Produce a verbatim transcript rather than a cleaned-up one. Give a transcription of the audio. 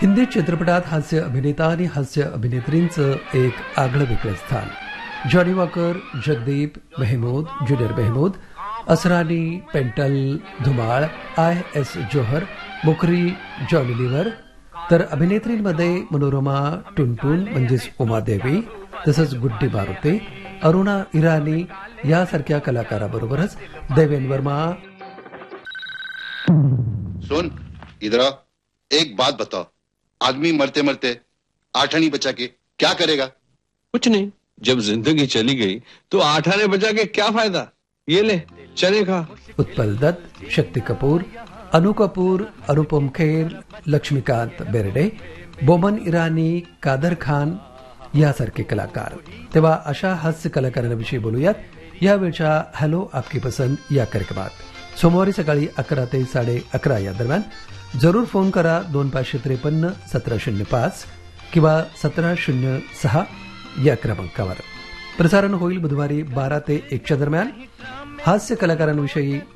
हिंदी चित्रपटात हास्य अभिनेता आणि हास्य अभिनेत्रींचं एक आगळं वेगळं स्थान. Johnny walker, Jagdeep, Mehmood, junior Mehmood, Asrani, Paintal, Dhumal, I S Johar, Mukhri, Johnny liver. तर अभिनेत्रींमध्ये मनोरमा टुनटुन म्हणजेच उमादेवी, तसंच गुड्डी मारुते, अरुणा इराणी यासारख्या कलाकाराबरोबरच देवेन वर्मा. सुन इधर आ, एक बात बताओ, आदमी मरते मरते आठ आने बचा के क्या करेगा? कुछ नहीं. जब जिंदगी चली गई तो आठ आने बचा के क्या फायदा? ये ले चने खा. उत्पल दत्त, शक्ती कपूर, अनु कपूर, अनुपम खेर, लक्ष्मीकांत बेर्डे, बोमन इराणी, कादर खान यासारखे कलाकार. तेव्हा अशा हास्य कलाकारांविषयी बोलूयात यावेळच्या हॅलो आपकी पसंद या कार्यक्रमात. सोमवारी सकाळी अकरा ते साडे अकरा या दरम्यान जरूर फोन करा दोन पाचशे त्रेपन्न सतरा शून्य पाच किंवा सतरा शून्य सहा या क्रमांकावर. प्रसारण होईल बुधवारी बारा ते एकच्या दरम्यान. हास्य कलाकारांविषयी